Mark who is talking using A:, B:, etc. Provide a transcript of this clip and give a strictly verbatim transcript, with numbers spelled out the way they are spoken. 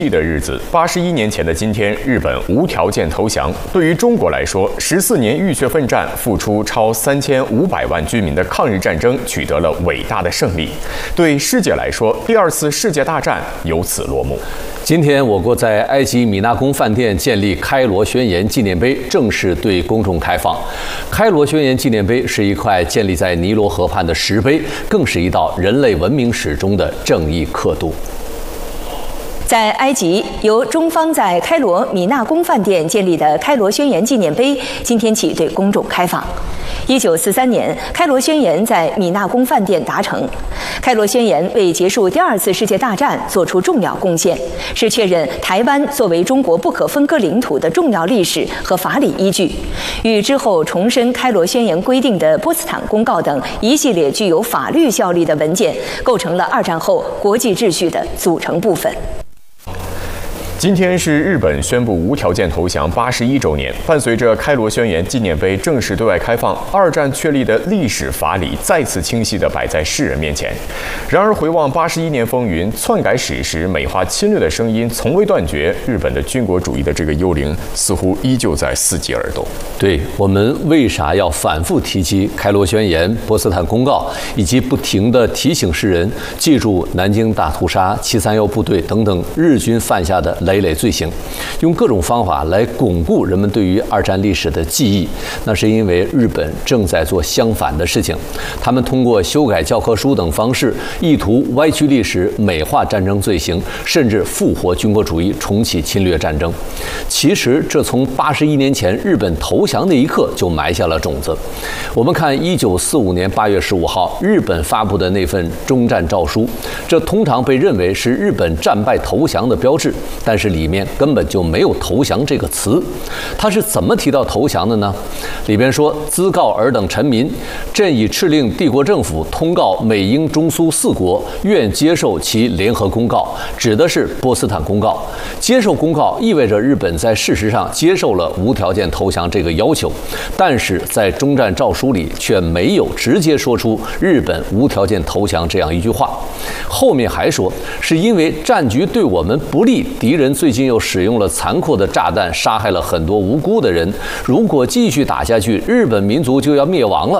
A: 的日子，八十一年前的今天，日本无条件投降。对于中国来说，十四年浴血奋战，付出超三千五百万居民的抗日战争取得了伟大的胜利。对世界来说，第二次世界大战由此落幕。
B: 今天，我国在埃及米纳宫饭店建立开罗宣言纪念碑正式对公众开放。开罗宣言纪念碑是一块建立在尼罗河畔的石碑，更是一道人类文明史中的正义刻度。
C: 在埃及，由中方在开罗米纳宫饭店建立的开罗宣言纪念碑，今天起对公众开放。一九四三年，开罗宣言在米纳宫饭店达成。开罗宣言为结束第二次世界大战做出重要贡献，是确认台湾作为中国不可分割领土的重要历史和法理依据，与之后重申开罗宣言规定的波茨坦公告等一系列具有法律效力的文件，构成了二战后国际秩序的组成部分。
A: 今天是日本宣布无条件投降八十一周年，伴随着开罗宣言纪念碑正式对外开放，二战确立的历史法理再次清晰地摆在世人面前。然而，回望八十一年风云，篡改史实、美化侵略的声音从未断绝，日本的军国主义的这个幽灵似乎依旧在伺机而动。
B: 对，我们为啥要反复提及开罗宣言、波茨坦公告，以及不停地提醒世人记住南京大屠杀、七三幺部队等等日军犯下的累累罪行，用各种方法来巩固人们对于二战历史的记忆，那是因为日本正在做相反的事情。他们通过修改教科书等方式，意图歪曲历史、美化战争罪行，甚至复活军国主义，重启侵略战争。其实，这从八十一年前日本投降那一刻就埋下了种子。我们看一九四五年八月十五号，日本发布的那份终战诏书，这通常被认为是日本战败投降的标志，但是里面根本就没有投降这个词。他是怎么提到投降的呢？里边说，兹告尔等臣民，朕已敕令帝国政府通告美英中苏四国，愿接受其联合公告，指的是波茨坦公告。接受公告意味着日本在事实上接受了无条件投降这个要求，但是在终战诏书里却没有直接说出日本无条件投降这样一句话。后面还说，是因为战局对我们不利，敌人最近又使用了残酷的炸弹，杀害了很多无辜的人。如果继续打下去，日本民族就要灭亡了。